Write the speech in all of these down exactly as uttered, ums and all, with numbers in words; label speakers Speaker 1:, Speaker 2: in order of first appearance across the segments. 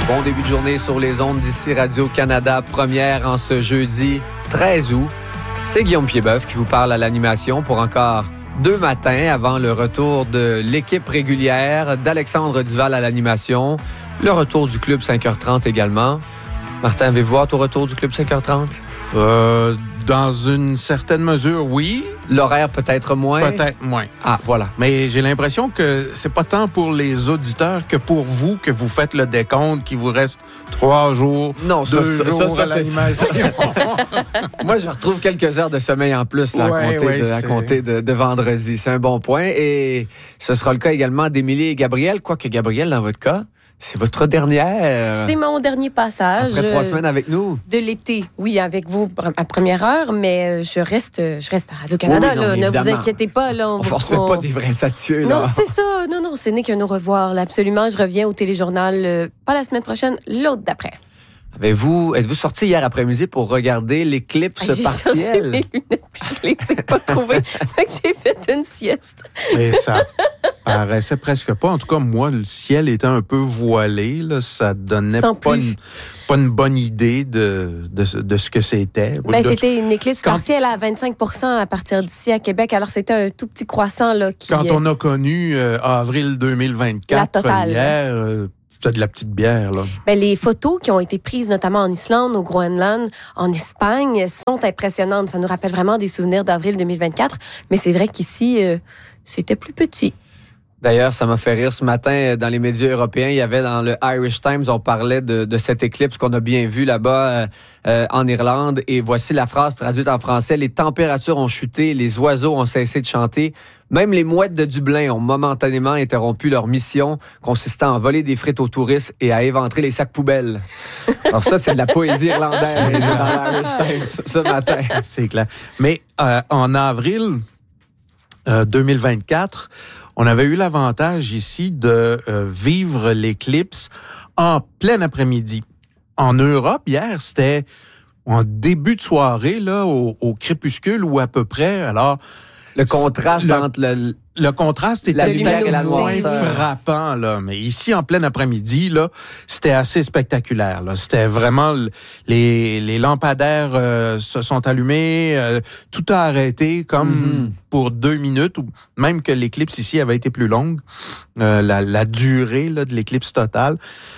Speaker 1: Bon début de journée sur les ondes d'ici Radio-Canada, première en ce jeudi treize août. C'est Guillaume Piedboeuf qui vous parle à l'animation pour encore deux matins avant le retour de l'équipe régulière, d'Alexandre Duval à l'animation, le retour du Club cinq heures trente également. Martin, avez-vous hâte au retour du Club cinq heures trente?
Speaker 2: Euh, dans une certaine mesure, oui.
Speaker 1: L'horaire peut-être moins?
Speaker 2: Peut-être moins.
Speaker 1: Ah, voilà.
Speaker 2: Mais j'ai l'impression que c'est pas tant pour les auditeurs que pour vous que vous faites le décompte, qu'il vous reste trois jours,
Speaker 1: non,
Speaker 2: deux
Speaker 1: ça,
Speaker 2: jours
Speaker 1: ça, ça,
Speaker 2: à
Speaker 1: ça,
Speaker 2: l'animation.
Speaker 1: Moi, je retrouve quelques heures de sommeil en plus là,
Speaker 2: ouais,
Speaker 1: à compter,
Speaker 2: ouais,
Speaker 1: de, à compter de, de vendredi. C'est un bon point. Et ce sera le cas également d'Émilie et Gabriel. Quoique Gabriel, dans votre cas, c'est votre dernière.
Speaker 3: C'est mon dernier passage.
Speaker 1: Après trois semaines avec nous.
Speaker 3: De l'été. Oui, avec vous à première heure, mais je reste, je reste à Radio-Canada.
Speaker 1: Oui, non,
Speaker 3: là. Ne
Speaker 1: évidemment.
Speaker 3: vous inquiétez pas. Là,
Speaker 1: on ne force pas des vrais statues.
Speaker 3: Non, c'est ça. Non, non, ce n'est qu'un au revoir. Là. Absolument, je reviens au téléjournal, euh, pas la semaine prochaine, l'autre d'après.
Speaker 1: Avez-vous, êtes-vous sorti hier après-midi pour regarder l'éclipse
Speaker 3: J'ai
Speaker 1: partielle?
Speaker 3: J'ai cherché mes lunettes puis je les ai pas trouvées. Fait que j'ai fait une sieste.
Speaker 2: Mais ça paraissait presque pas. En tout cas, moi, le ciel était un peu voilé. Là. Ça donnait
Speaker 3: Sans
Speaker 2: pas
Speaker 3: plus.
Speaker 2: une, pas une bonne idée de, de, de ce que c'était.
Speaker 3: Ben,
Speaker 2: De-
Speaker 3: c'était une éclipse
Speaker 2: Quand-
Speaker 3: partielle à vingt-cinq pour cent à partir d'ici à Québec. Alors, c'était un tout petit croissant là, qui...
Speaker 2: Quand on a connu euh, avril deux mille vingt-quatre,
Speaker 3: La totale.
Speaker 2: hier, euh, c'était de la petite bière. Là.
Speaker 3: Ben, les photos qui ont été prises, notamment en Islande, au Groenland, en Espagne, sont impressionnantes. Ça nous rappelle vraiment des souvenirs d'avril deux mille vingt-quatre. Mais c'est vrai qu'ici, euh, c'était plus petit.
Speaker 1: D'ailleurs, ça m'a fait rire ce matin dans les médias européens. Il y avait dans le Irish Times, on parlait de, de cette éclipse qu'on a bien vue là-bas euh, euh, en Irlande. Et voici la phrase traduite en français. Les températures ont chuté, les oiseaux ont cessé de chanter. Même les mouettes de Dublin ont momentanément interrompu leur mission consistant à voler des frites aux touristes et à éventrer les sacs poubelles. Alors ça, c'est de la poésie irlandaise dans l'Irish Times ce matin.
Speaker 2: C'est clair. Mais euh, en avril euh, deux mille vingt-quatre, on avait eu l'avantage ici de euh, vivre l'éclipse en plein après-midi. En Europe, hier, c'était en début de soirée, là, au, au crépuscule ou à peu près. Alors,
Speaker 1: Le contraste
Speaker 2: le,
Speaker 1: entre le...
Speaker 2: le contraste était
Speaker 1: La lumière et la
Speaker 2: moins
Speaker 1: noirceur.
Speaker 2: frappant, là. Mais ici, en plein après-midi, là, c'était assez spectaculaire, là. C'était vraiment... Les, les lampadaires euh, se sont allumés, euh, tout a arrêté comme
Speaker 1: Mm-hmm.
Speaker 2: pour deux minutes, ou même que l'éclipse ici avait été plus longue, euh, la, la durée là, de l'éclipse totale.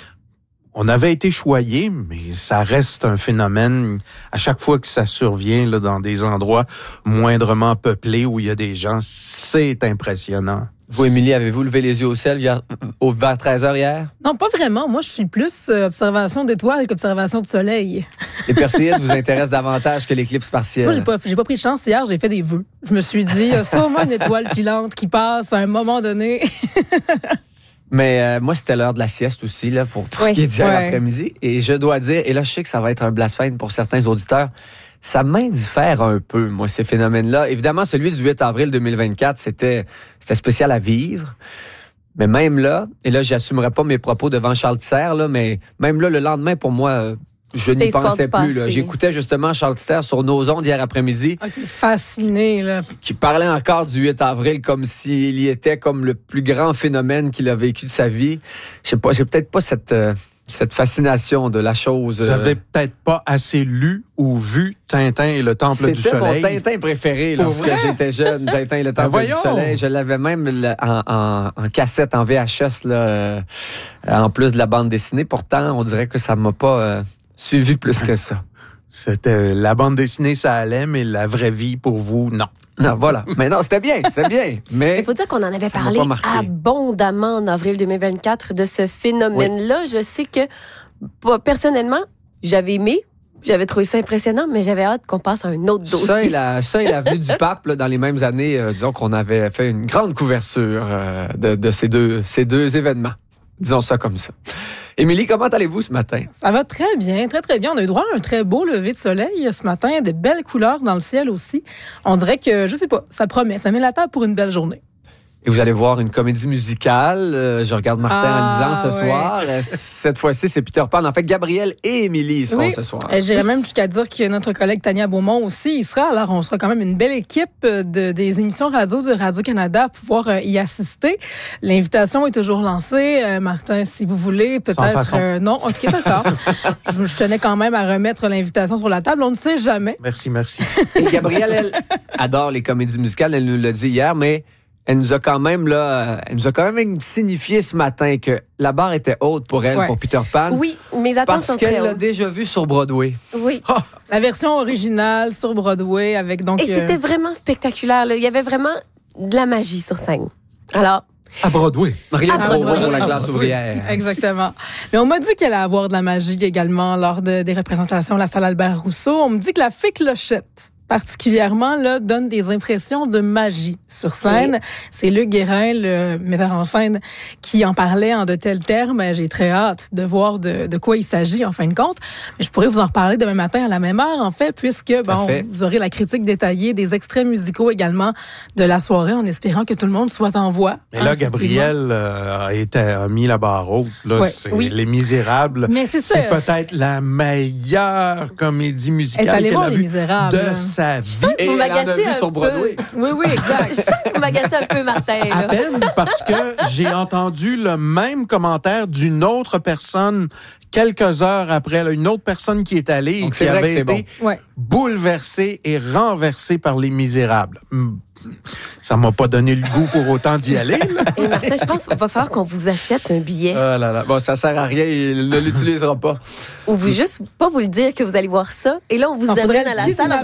Speaker 2: On avait été choyés, mais ça reste un phénomène à chaque fois que ça survient là, dans des endroits moindrement peuplés où il y a des gens, c'est impressionnant.
Speaker 1: Vous, Émilie, avez-vous levé les yeux au ciel hier, au, vers treize heures hier?
Speaker 4: Non, pas vraiment. Moi, je suis plus euh, observation d'étoiles qu'observation de soleil.
Speaker 1: Les Perséides vous intéressent davantage que l'éclipse partielle?
Speaker 4: Moi, j'ai pas, j'ai pas pris de chance. Hier, j'ai fait des vœux. Je me suis dit, il y a sûrement une étoile filante qui passe à un moment donné.
Speaker 1: Mais euh, moi, c'était l'heure de la sieste aussi, là, pour, pour
Speaker 3: Oui.
Speaker 1: ce qui est d'hier
Speaker 4: Ouais.
Speaker 1: après-midi. Et je dois dire, et là, je sais que ça va être un blasphème pour certains auditeurs, ça m'indiffère un peu, moi, ces phénomènes-là. Évidemment, celui du huit avril deux mille vingt-quatre, c'était, c'était spécial à vivre. Mais même là, et là, j'assumerai pas mes propos devant Charles Tisser, là, mais même là, le lendemain, pour moi, euh, je n'y
Speaker 3: histoire
Speaker 1: pensais
Speaker 3: du
Speaker 1: plus. Là.
Speaker 3: passé.
Speaker 1: J'écoutais justement Charles Tisser sur nos ondes hier après-midi,
Speaker 4: OK, fasciné, là.
Speaker 1: qui parlait encore du huit avril comme s'il y était comme le plus grand phénomène qu'il a vécu de sa vie. Je sais pas, j'ai peut-être pas cette, euh, cette fascination de la chose.
Speaker 2: Vous
Speaker 1: euh,
Speaker 2: avez peut-être pas assez lu ou vu Tintin et le Temple du
Speaker 1: C'était mon
Speaker 2: Soleil.
Speaker 1: Tintin préféré
Speaker 2: Pour
Speaker 1: lorsque
Speaker 2: vrai?
Speaker 1: j'étais jeune, Tintin et le Temple du
Speaker 2: voyons!
Speaker 1: Soleil. Je l'avais même là, en, en, en cassette, en V H S, là, euh, en plus de la bande dessinée. Pourtant, on dirait que ça m'a pas euh, suivi plus que ça.
Speaker 2: C'était la bande dessinée, ça allait, mais la vraie vie, pour vous, non.
Speaker 1: Non, voilà. Mais non, c'était bien, c'était bien. Mais
Speaker 3: Il faut dire qu'on en avait
Speaker 1: ça m'a
Speaker 3: parlé
Speaker 1: pas marqué.
Speaker 3: abondamment en avril deux mille vingt-quatre de ce phénomène-là. Je sais que, pas- personnellement, j'avais aimé, j'avais trouvé ça impressionnant, mais j'avais hâte qu'on passe à un autre dossier.
Speaker 1: ça et la, ça et la venue du pape, là, dans les mêmes années, euh, disons qu'on avait fait une grande couverture euh, de, de ces, deux, ces deux événements. Disons ça comme ça. Émilie, comment allez-vous ce matin?
Speaker 4: Ça va très bien, très, très bien. On a eu droit à un très beau lever de soleil ce matin, de belles couleurs dans le ciel aussi. On dirait que, je sais pas, ça promet, ça met la table pour une belle journée.
Speaker 1: Et vous allez voir une comédie musicale. Euh, je regarde Martin
Speaker 4: Ah,
Speaker 1: en le disant ce
Speaker 4: ouais.
Speaker 1: soir. Euh, cette fois-ci, c'est Peter Pan. En fait, Gabriel et Émilie seront
Speaker 4: Oui.
Speaker 1: ce soir.
Speaker 4: Euh, J'irais même jusqu'à dire que notre collègue Tania Beaumont aussi y sera. Alors, on sera quand même une belle équipe de, des émissions radio de Radio-Canada à pouvoir euh, y assister. L'invitation est toujours lancée. Euh, Martin, si vous voulez, peut-être...
Speaker 2: façon.
Speaker 4: Euh, non, OK, d'accord. je, je tenais quand même à remettre l'invitation sur la table. On ne sait jamais.
Speaker 2: Merci, merci.
Speaker 1: Et Gabrielle, elle adore les comédies musicales. Elle nous l'a dit hier, mais elle nous a quand même là, elle nous a quand même signifié ce matin que la barre était haute pour elle,
Speaker 4: Ouais.
Speaker 1: pour Peter Pan.
Speaker 3: Oui, mes attentes
Speaker 1: Parce
Speaker 3: sont très
Speaker 1: qu'elle l'a
Speaker 3: hautes.
Speaker 1: déjà vu sur Broadway.
Speaker 3: Oui.
Speaker 4: La version originale sur Broadway avec donc...
Speaker 3: Et c'était vraiment spectaculaire. Là. Il y avait vraiment de la magie sur scène. Alors,
Speaker 2: À Broadway.
Speaker 1: Rien
Speaker 3: Ah,
Speaker 1: de trop
Speaker 3: Broadway.
Speaker 1: beau pour la
Speaker 2: Ah,
Speaker 1: classe
Speaker 2: Broadway.
Speaker 1: ouvrière.
Speaker 4: Exactement. Mais on m'a dit qu'elle allait avoir de la magie également lors de, des représentations à la salle Albert Rousseau. On me dit que la fée Clochette, particulièrement, là, donne des impressions de magie sur scène.
Speaker 3: Oui.
Speaker 4: C'est Luc Guérin, le metteur en scène, qui en parlait en de tels termes. J'ai très hâte de voir de, de quoi il s'agit, en fin de compte. Mais je pourrais vous en reparler demain matin à la même heure, en fait, puisque, bon,
Speaker 1: fait.
Speaker 4: vous aurez la critique détaillée, des extraits musicaux également de la soirée, en espérant que tout le monde soit en voix.
Speaker 2: Mais
Speaker 4: Hein,
Speaker 2: là,
Speaker 4: effectivement.
Speaker 2: Gabriel euh, a, été, a mis la barre haute. Là,
Speaker 4: Ouais.
Speaker 2: c'est
Speaker 4: Oui.
Speaker 2: Les Misérables.
Speaker 4: Mais c'est ça.
Speaker 2: C'est peut-être la meilleure comédie musicale
Speaker 4: Elle est allée
Speaker 2: qu'elle
Speaker 4: voir
Speaker 2: a
Speaker 4: Les
Speaker 2: vue
Speaker 4: Misérables.
Speaker 2: de sa vie.
Speaker 3: sens que
Speaker 1: Et
Speaker 3: vous
Speaker 1: elle en a
Speaker 3: m'agacez
Speaker 1: vu
Speaker 3: un
Speaker 1: sur
Speaker 3: peu.
Speaker 1: Broadway.
Speaker 4: Oui, oui, exact.
Speaker 3: Je sens que vous m'agacez un peu, Martin.
Speaker 2: À
Speaker 3: Là.
Speaker 2: peine parce que j'ai entendu le même commentaire d'une autre personne quelques heures après, là, une autre personne qui est allée et
Speaker 1: Donc,
Speaker 2: qui
Speaker 1: c'est vrai
Speaker 2: avait
Speaker 1: que c'est
Speaker 2: été
Speaker 4: Ouais.
Speaker 2: bouleversée et renversée par Les Misérables. Hum, Ça m'a pas donné le goût pour autant d'y aller. là.
Speaker 3: Et Martin, je pense qu'il va falloir qu'on vous achète un billet
Speaker 1: Ah là là. Bon, ça sert à rien. Il ne l'utilisera pas.
Speaker 3: ou vous juste pas vous le dire que vous allez voir ça. Et là, on vous
Speaker 4: Non, faudrait
Speaker 3: amène à la
Speaker 4: le
Speaker 3: salle